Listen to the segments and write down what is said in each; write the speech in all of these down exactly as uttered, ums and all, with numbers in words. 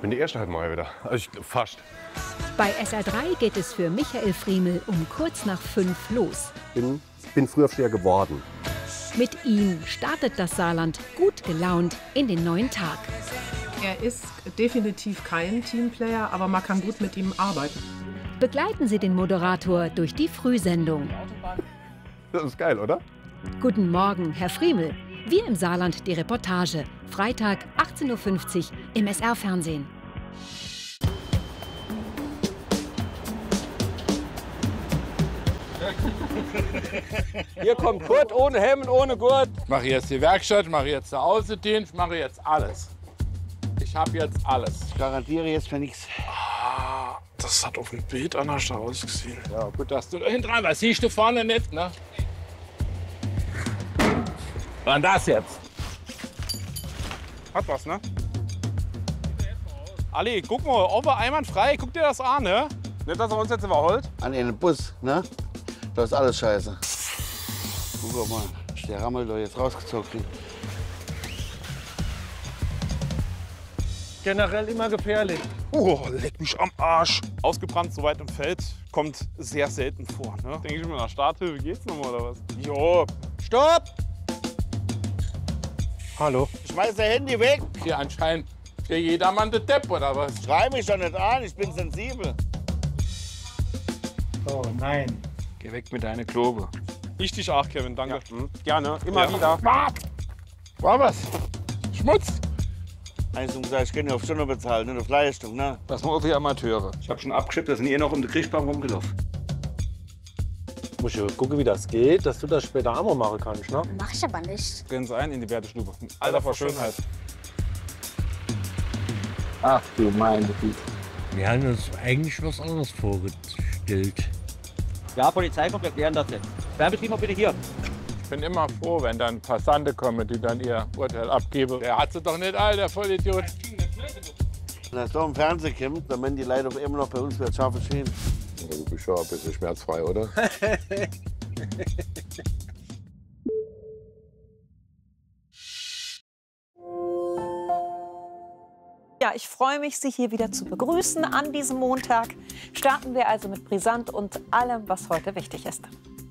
bin die erste halt mal wieder. Also ich, fast. Bei S R drei geht es für Michael Friemel um kurz nach fünf los. Bin, bin früher schwer geworden. Mit ihm startet das Saarland gut gelaunt in den neuen Tag. Er ist definitiv kein Teamplayer, aber man kann gut mit ihm arbeiten. Begleiten Sie den Moderator durch die Frühsendung. Das ist geil, oder? Guten Morgen, Herr Friemel. Wir im Saarland die Reportage. Freitag, achtzehn Uhr fünfzig im S R-Fernsehen. Hier kommt Kurt ohne Hemd, ohne Gurt. Ich mache jetzt die Werkstatt, mache jetzt den Außendienst, mache jetzt alles. Ich habe jetzt alles. Ich garantiere jetzt für nichts. Ah, das hat auf dem Bild anders ausgesehen. Ja, gut, dass du da hinten rein warst. Siehst du vorne nicht, ne? Was das jetzt? Hat was, ne? Ali, guck mal, Ober einwandfrei. Guck dir das an, ne? Nicht, dass er uns jetzt überholt. An den Bus, ne? Das ist alles scheiße. Guck mal, ich der Rammel da jetzt rausgezogen kriege. Generell immer gefährlich. Oh, leck mich am Arsch. Ausgebrannt so weit im Feld kommt sehr selten vor, ne? Denke ich mir, nach Starthilfe geht's noch mal, oder was? Jo. Stopp! Hallo. Schmeiß dein Handy weg. Hier anscheinend für jedermann der Depp, oder was? Schrei mich doch nicht an, ich bin sensibel. Oh nein. Geh weg mit deiner Klobe. Ich dich auch, Kevin, danke. Ja. Mhm. Gerne, immer Ja. wieder. War was? Schmutz? Eins und gesagt, ich kann ja auf Stunde bezahlen, nicht auf Leistung, ne? Das sind die Amateure. Ich hab schon abgeschippt, da sind eh noch um den Kriegbaum rumgelaufen. Muss ich gucken, wie das geht, dass du das später auch mal machen kannst, ne? Mach ich aber nicht. Gehen Sie ein in die Wertestube. Alter vor Schönheit. Ach du meine Güte. Wir haben uns eigentlich was anderes vorgestellt. Ja, Polizei kommt, wir klären das jetzt. Fernbetrieb mal bitte hier. Ich bin immer froh, wenn dann Passanten kommen, die dann ihr Urteil abgeben. Der hat sie doch nicht all, der Vollidiot. Wenn das doch im Fernsehen kommt, dann werden die Leute auf immer noch bei uns wieder scharfe Schäden. Du bist schon ein bisschen schmerzfrei, oder? Ja, ich freue mich, Sie hier wieder zu begrüßen an diesem Montag. Starten wir also mit Brisant und allem, was heute wichtig ist.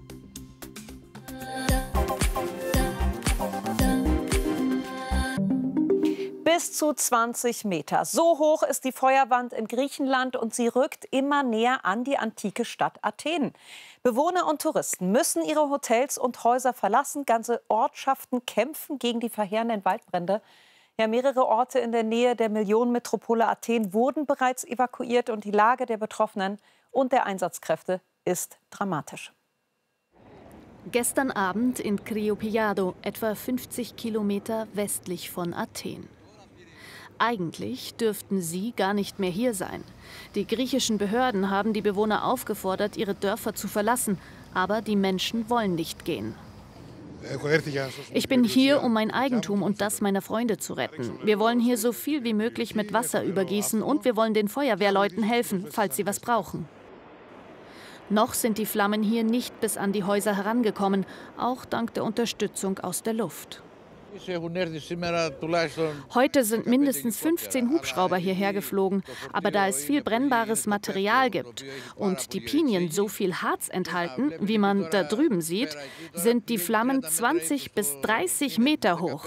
Bis zu zwanzig Meter. So hoch ist die Feuerwand in Griechenland und sie rückt immer näher an die antike Stadt Athen. Bewohner und Touristen müssen ihre Hotels und Häuser verlassen. Ganze Ortschaften kämpfen gegen die verheerenden Waldbrände. Ja, mehrere Orte in der Nähe der Millionenmetropole Athen wurden bereits evakuiert und die Lage der Betroffenen und der Einsatzkräfte ist dramatisch. Gestern Abend in Kriopiado, etwa fünfzig Kilometer westlich von Athen. Eigentlich dürften sie gar nicht mehr hier sein. Die griechischen Behörden haben die Bewohner aufgefordert, ihre Dörfer zu verlassen, aber die Menschen wollen nicht gehen. Ich bin hier, um mein Eigentum und das meiner Freunde zu retten. Wir wollen hier so viel wie möglich mit Wasser übergießen und wir wollen den Feuerwehrleuten helfen, falls sie was brauchen. Noch sind die Flammen hier nicht bis an die Häuser herangekommen, auch dank der Unterstützung aus der Luft. Heute sind mindestens fünfzehn Hubschrauber hierher geflogen, aber da es viel brennbares Material gibt und die Pinien so viel Harz enthalten, wie man da drüben sieht, sind die Flammen zwanzig bis dreißig Meter hoch.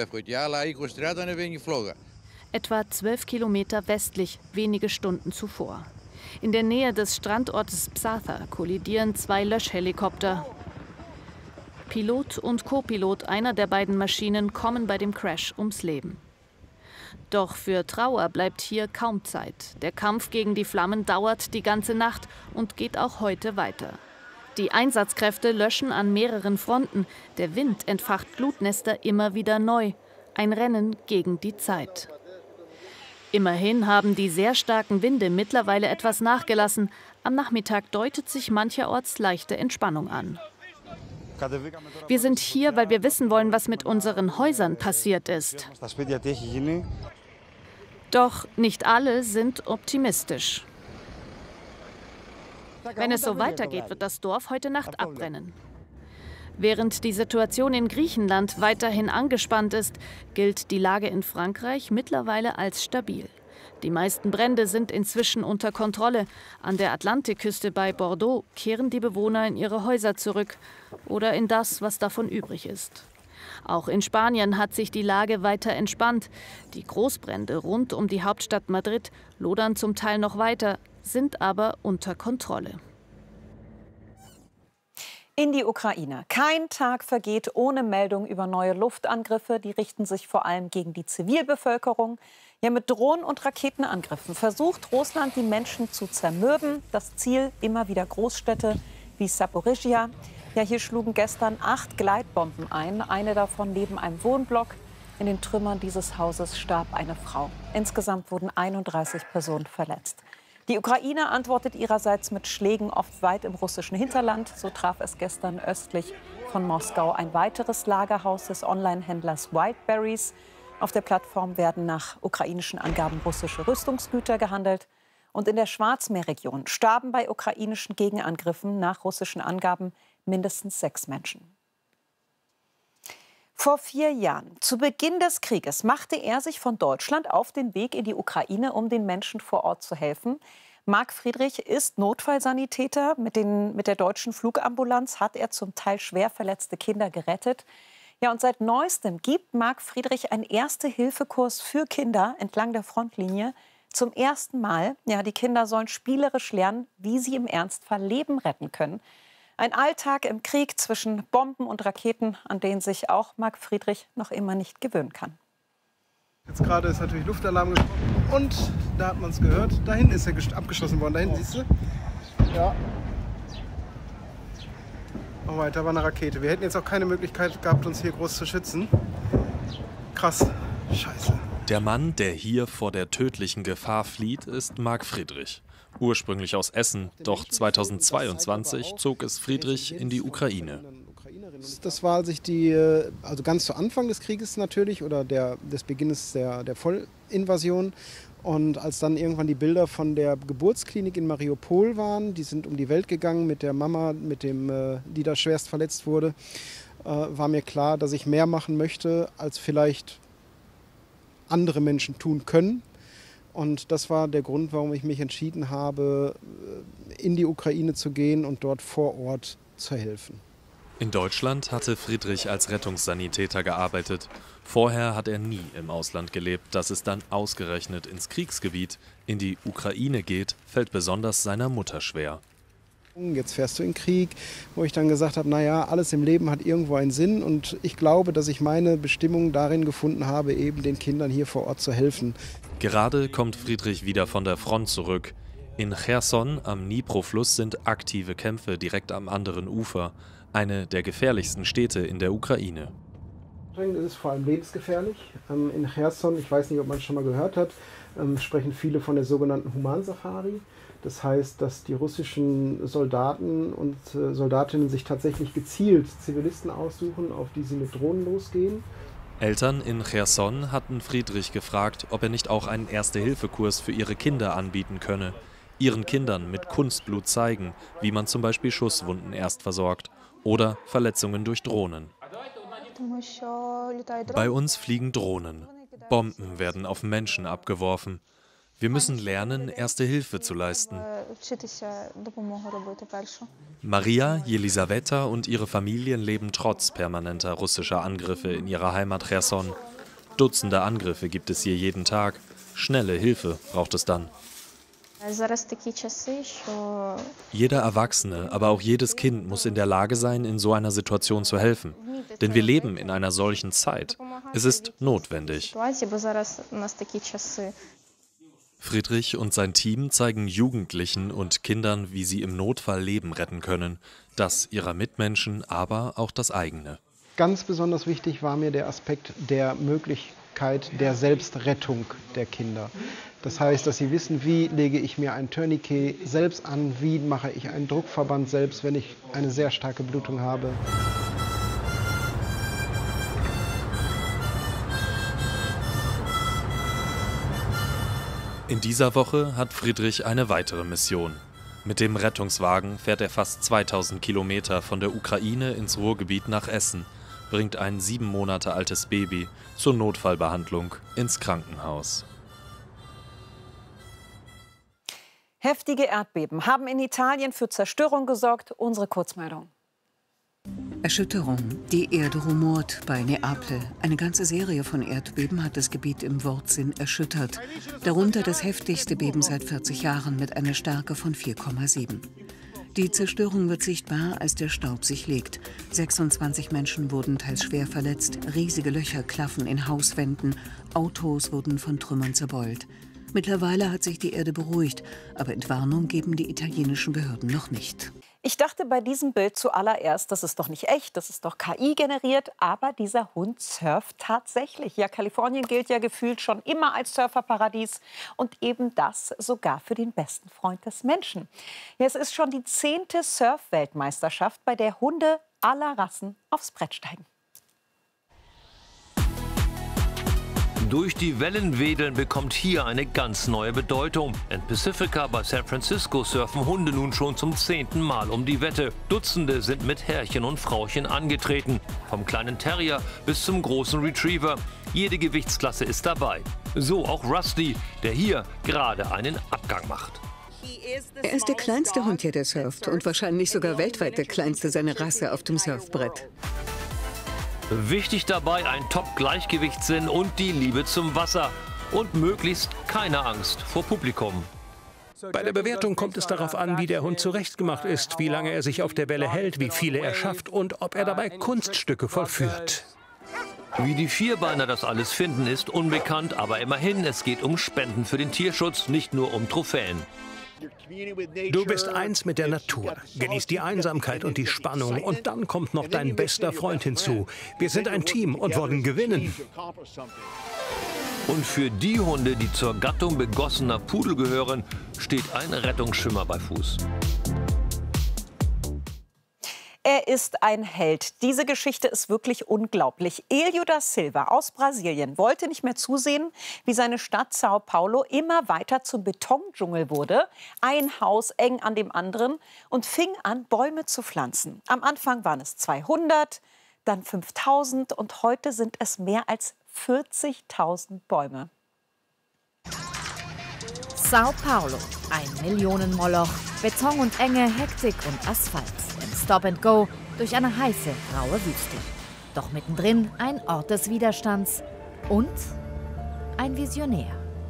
Etwa zwölf Kilometer westlich, wenige Stunden zuvor. In der Nähe des Strandortes Psatha kollidieren zwei Löschhelikopter. Pilot und Co-Pilot einer der beiden Maschinen kommen bei dem Crash ums Leben. Doch für Trauer bleibt hier kaum Zeit. Der Kampf gegen die Flammen dauert die ganze Nacht und geht auch heute weiter. Die Einsatzkräfte löschen an mehreren Fronten. Der Wind entfacht Glutnester immer wieder neu. Ein Rennen gegen die Zeit. Immerhin haben die sehr starken Winde mittlerweile etwas nachgelassen. Am Nachmittag deutet sich mancherorts leichte Entspannung an. Wir sind hier, weil wir wissen wollen, was mit unseren Häusern passiert ist. Doch nicht alle sind optimistisch. Wenn es so weitergeht, wird das Dorf heute Nacht abbrennen. Während die Situation in Griechenland weiterhin angespannt ist, gilt die Lage in Frankreich mittlerweile als stabil. Die meisten Brände sind inzwischen unter Kontrolle. An der Atlantikküste bei Bordeaux kehren die Bewohner in ihre Häuser zurück oder in das, was davon übrig ist. Auch in Spanien hat sich die Lage weiter entspannt. Die Großbrände rund um die Hauptstadt Madrid lodern zum Teil noch weiter, sind aber unter Kontrolle. In die Ukraine. Kein Tag vergeht ohne Meldung über neue Luftangriffe. Die richten sich vor allem gegen die Zivilbevölkerung. Ja, mit Drohnen- und Raketenangriffen versucht Russland, die Menschen zu zermürben. Das Ziel immer wieder Großstädte wie Saporizhia. Ja, hier schlugen gestern acht Gleitbomben ein. Eine davon neben einem Wohnblock. In den Trümmern dieses Hauses starb eine Frau. Insgesamt wurden einunddreißig Personen verletzt. Die Ukraine antwortet ihrerseits mit Schlägen oft weit im russischen Hinterland. So traf es gestern östlich von Moskau ein weiteres Lagerhaus des Online-Händlers Wildberries. Auf der Plattform werden nach ukrainischen Angaben russische Rüstungsgüter gehandelt. Und in der Schwarzmeerregion starben bei ukrainischen Gegenangriffen nach russischen Angaben mindestens sechs Menschen. Vor vier Jahren, zu Beginn des Krieges, machte er sich von Deutschland auf den Weg in die Ukraine, um den Menschen vor Ort zu helfen. Marc Friedrich ist Notfallsanitäter. Mit, den, mit der deutschen Flugambulanz hat er zum Teil schwer verletzte Kinder gerettet. Ja, und seit Neuestem gibt Marc Friedrich einen Erste-Hilfe-Kurs für Kinder entlang der Frontlinie. Zum ersten Mal. Ja, die Kinder sollen spielerisch lernen, wie sie im Ernstfall Leben retten können. Ein Alltag im Krieg zwischen Bomben und Raketen, an den sich auch Marc Friedrich noch immer nicht gewöhnen kann. Jetzt gerade ist natürlich Luftalarm gesprochen und da hat man es gehört. Da hinten ist er abgeschossen worden. Da hinten, siehst du? Ja. Oh, weiter war eine Rakete. Wir hätten jetzt auch keine Möglichkeit gehabt, uns hier groß zu schützen. Krass. Scheiße. Der Mann, der hier vor der tödlichen Gefahr flieht, ist Marc Friedrich. Ursprünglich aus Essen, doch zweitausendzweiundzwanzig zog es Friedrich in die Ukraine. Das war, als ich die, also ganz zu Anfang des Krieges natürlich, oder der, des Beginnes der, der Vollinvasion. Und als dann irgendwann die Bilder von der Geburtsklinik in Mariupol waren, die sind um die Welt gegangen mit der Mama, mit dem, die da schwerst verletzt wurde, war mir klar, dass ich mehr machen möchte, als vielleicht andere Menschen tun können. Und das war der Grund, warum ich mich entschieden habe, in die Ukraine zu gehen und dort vor Ort zu helfen. In Deutschland hatte Friedrich als Rettungssanitäter gearbeitet. Vorher hat er nie im Ausland gelebt. Dass es dann ausgerechnet ins Kriegsgebiet, in die Ukraine geht, fällt besonders seiner Mutter schwer. Jetzt fährst du in den Krieg, wo ich dann gesagt habe, naja, alles im Leben hat irgendwo einen Sinn. Und ich glaube, dass ich meine Bestimmung darin gefunden habe, eben den Kindern hier vor Ort zu helfen. Gerade kommt Friedrich wieder von der Front zurück. In Cherson am Dnipro-Fluss sind aktive Kämpfe direkt am anderen Ufer. Eine der gefährlichsten Städte in der Ukraine. Es ist vor allem lebensgefährlich. In Cherson, ich weiß nicht, ob man es schon mal gehört hat, sprechen viele von der sogenannten Humansafari. Das heißt, dass die russischen Soldaten und Soldatinnen sich tatsächlich gezielt Zivilisten aussuchen, auf die sie mit Drohnen losgehen. Eltern in Cherson hatten Friedrich gefragt, ob er nicht auch einen Erste-Hilfe-Kurs für ihre Kinder anbieten könne. Ihren Kindern mit Kunstblut zeigen, wie man zum Beispiel Schusswunden erst versorgt oder Verletzungen durch Drohnen. Bei uns fliegen Drohnen. Bomben werden auf Menschen abgeworfen. Wir müssen lernen, Erste Hilfe zu leisten. Maria, Jelisaweta und ihre Familien leben trotz permanenter russischer Angriffe in ihrer Heimat Cherson. Dutzende Angriffe gibt es hier jeden Tag. Schnelle Hilfe braucht es dann. Jeder Erwachsene, aber auch jedes Kind muss in der Lage sein, in so einer Situation zu helfen. Denn wir leben in einer solchen Zeit. Es ist notwendig. Friedrich und sein Team zeigen Jugendlichen und Kindern, wie sie im Notfall Leben retten können. Das ihrer Mitmenschen, aber auch das eigene. Ganz besonders wichtig war mir der Aspekt der Möglichkeit der Selbstrettung der Kinder. Das heißt, dass sie wissen, wie lege ich mir ein Tourniquet selbst an, wie mache ich einen Druckverband selbst, wenn ich eine sehr starke Blutung habe. In dieser Woche hat Friedrich eine weitere Mission. Mit dem Rettungswagen fährt er fast zweitausend Kilometer von der Ukraine ins Ruhrgebiet nach Essen, bringt ein sieben Monate altes Baby zur Notfallbehandlung ins Krankenhaus. Heftige Erdbeben haben in Italien für Zerstörung gesorgt. Unsere Kurzmeldung. Erschütterung. Die Erde rumort bei Neapel. Eine ganze Serie von Erdbeben hat das Gebiet im Wortsinn erschüttert. Darunter das heftigste Beben seit vierzig Jahren mit einer Stärke von vier Komma sieben. Die Zerstörung wird sichtbar, als der Staub sich legt. sechsundzwanzig Menschen wurden teils schwer verletzt. Riesige Löcher klaffen in Hauswänden. Autos wurden von Trümmern zerbeult. Mittlerweile hat sich die Erde beruhigt, aber Entwarnung geben die italienischen Behörden noch nicht. Ich dachte bei diesem Bild zuallererst, das ist doch nicht echt, das ist doch K I generiert. Aber dieser Hund surft tatsächlich. Ja, Kalifornien gilt ja gefühlt schon immer als Surferparadies. Und eben das sogar für den besten Freund des Menschen. Ja, es ist schon die zehnte Surf-Weltmeisterschaft, bei der Hunde aller Rassen aufs Brett steigen. Durch die Wellen wedeln bekommt hier eine ganz neue Bedeutung. In Pacifica bei San Francisco surfen Hunde nun schon zum zehnten Mal um die Wette. Dutzende sind mit Herrchen und Frauchen angetreten. Vom kleinen Terrier bis zum großen Retriever. Jede Gewichtsklasse ist dabei. So auch Rusty, der hier gerade einen Abgang macht. Er ist der kleinste Hund hier, der surft. Und wahrscheinlich sogar weltweit der kleinste seiner Rasse auf dem Surfbrett. Wichtig dabei ein Top-Gleichgewichtssinn und die Liebe zum Wasser. Und möglichst keine Angst vor Publikum. Bei der Bewertung kommt es darauf an, wie der Hund zurechtgemacht ist, wie lange er sich auf der Welle hält, wie viele er schafft und ob er dabei Kunststücke vollführt. Wie die Vierbeiner das alles finden, ist unbekannt. Aber immerhin, es geht um Spenden für den Tierschutz, nicht nur um Trophäen. Du bist eins mit der Natur. Genieß die Einsamkeit und die Spannung. Und dann kommt noch dein bester Freund hinzu. Wir sind ein Team und wollen gewinnen. Und für die Hunde, die zur Gattung begossener Pudel gehören, steht ein Rettungsschimmer bei Fuß. Er ist ein Held. Diese Geschichte ist wirklich unglaublich. Elio da Silva aus Brasilien wollte nicht mehr zusehen, wie seine Stadt São Paulo immer weiter zum Betondschungel wurde. Ein Haus eng an dem anderen und fing an, Bäume zu pflanzen. Am Anfang waren es zweihundert, dann fünftausend und heute sind es mehr als vierzigtausend Bäume. São Paulo, ein Millionenmoloch, Beton und Enge, Hektik und Asphalt. Im Stop and Go durch eine heiße, graue Wüste. Doch mittendrin ein Ort des Widerstands und ein Visionär.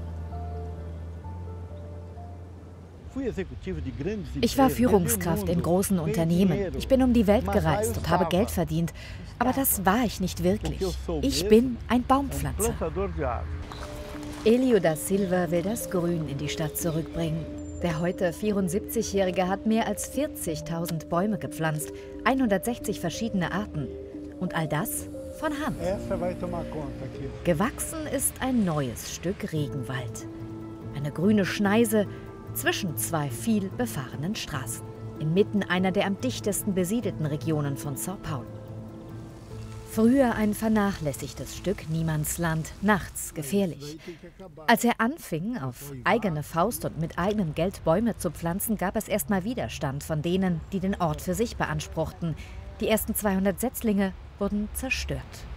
Ich war Führungskraft in großen Unternehmen. Ich bin um die Welt gereist und habe Geld verdient. Aber das war ich nicht wirklich. Ich bin ein Baumpflanzer. Elio da Silva will das Grün in die Stadt zurückbringen. Der heute vierundsiebzigjährige hat mehr als vierzigtausend Bäume gepflanzt, hundertsechzig verschiedene Arten. Und all das von Hand. Gewachsen ist ein neues Stück Regenwald. Eine grüne Schneise zwischen zwei viel befahrenen Straßen. Inmitten einer der am dichtesten besiedelten Regionen von São Paulo. Früher ein vernachlässigtes Stück Niemandsland, nachts gefährlich. Als er anfing, auf eigene Faust und mit eigenem Geld Bäume zu pflanzen, gab es erstmal Widerstand von denen, die den Ort für sich beanspruchten. Die ersten zweihundert Setzlinge wurden zerstört.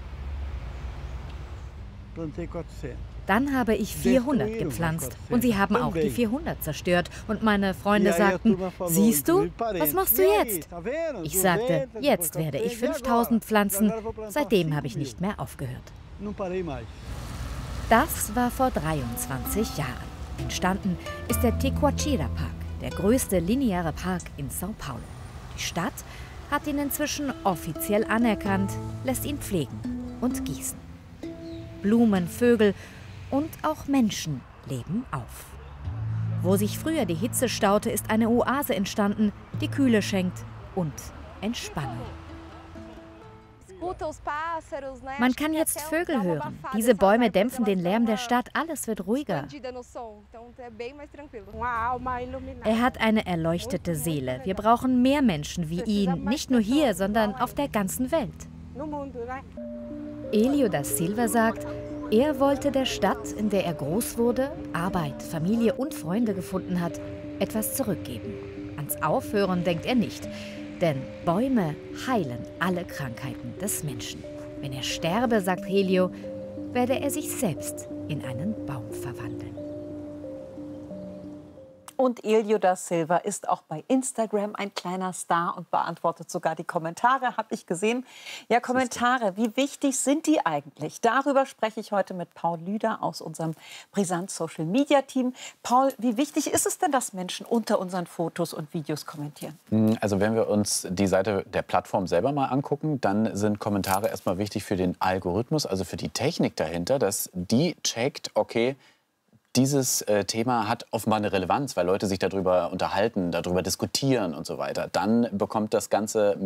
Dann habe ich vierhundert gepflanzt und sie haben auch die vierhundert zerstört. Und meine Freunde sagten, siehst du, was machst du jetzt? Ich sagte, jetzt werde ich fünftausend pflanzen. Seitdem habe ich nicht mehr aufgehört. Das war vor dreiundzwanzig Jahren. Entstanden ist der Tequachira Park, der größte lineare Park in São Paulo. Die Stadt hat ihn inzwischen offiziell anerkannt, lässt ihn pflegen und gießen. Blumen, Vögel und auch Menschen leben auf. Wo sich früher die Hitze staute, ist eine Oase entstanden, die Kühle schenkt und Entspannung. Man kann jetzt Vögel hören. Diese Bäume dämpfen den Lärm der Stadt. Alles wird ruhiger. Er hat eine erleuchtete Seele. Wir brauchen mehr Menschen wie ihn. Nicht nur hier, sondern auf der ganzen Welt. Elio da Silva sagt, er wollte der Stadt, in der er groß wurde, Arbeit, Familie und Freunde gefunden hat, etwas zurückgeben. Ans Aufhören denkt er nicht. Denn Bäume heilen alle Krankheiten des Menschen. Wenn er sterbe, sagt Elio, werde er sich selbst in einen Baum verwandeln. Und Elio da Silva ist auch bei Instagram ein kleiner Star und beantwortet sogar die Kommentare, habe ich gesehen. Ja, Kommentare, wie wichtig sind die eigentlich? Darüber spreche ich heute mit Paul Lüder aus unserem Brisant Social Media Team. Paul, wie wichtig ist es denn, dass Menschen unter unseren Fotos und Videos kommentieren? Also wenn wir uns die Seite der Plattform selber mal angucken, dann sind Kommentare erstmal wichtig für den Algorithmus, also für die Technik dahinter, dass die checkt, okay, dieses äh, Thema hat offenbar eine Relevanz, weil Leute sich darüber unterhalten, darüber diskutieren und so weiter. Dann bekommt das Ganze